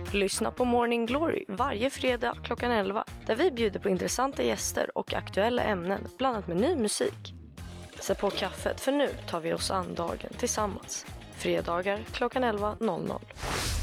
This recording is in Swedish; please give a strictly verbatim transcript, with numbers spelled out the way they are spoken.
Lyssna på Morning Glory varje fredag klockan elva, där vi bjuder på intressanta gäster och aktuella ämnen blandat med ny musik. Sätt på kaffet, för nu tar vi oss an dagen tillsammans. Fredagar klockan elva.